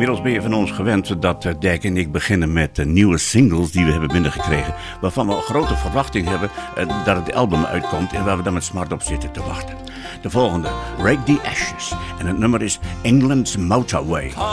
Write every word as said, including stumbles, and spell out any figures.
Inmiddels ben je van ons gewend dat uh, Dirk en ik beginnen met uh, nieuwe singles die we hebben binnengekregen. Waarvan we een grote verwachting hebben uh, dat het album uitkomt en waar we dan met smart op zitten te wachten. De volgende, Rake the Ashes. En het nummer is England's Motorway.